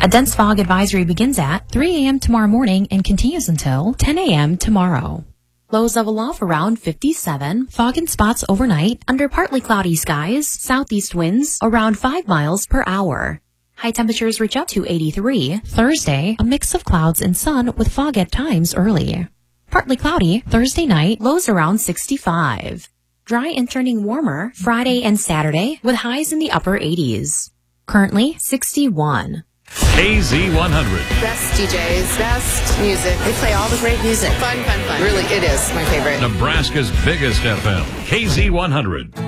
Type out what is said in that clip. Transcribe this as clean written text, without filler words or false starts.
A dense fog advisory begins at 3 a.m. tomorrow morning and continues until 10 a.m. tomorrow. Lows level off around 57. Fog in spots overnight. Under partly cloudy skies. Southeast winds around 5 miles per hour. High temperatures reach up to 83. Thursday, a mix of clouds and sun with fog at times early. Partly cloudy Thursday night. Lows around 65. Dry and turning warmer Friday and Saturday with highs in the upper 80s. Currently 61. KZ100. Best DJs, best music. They play all the great music. Fun. Really, it is my favorite. Nebraska's biggest FM. KZ100.